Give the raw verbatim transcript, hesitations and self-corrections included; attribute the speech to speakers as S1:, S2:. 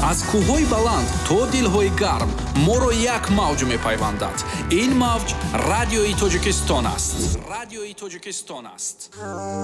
S1: аз кӯҳҳои баланд то дилҳои гарм моро як мавҷ мепайвандад. ин мавҷ радиои Тоҷикистон аст. радиои Тоҷикистон аст.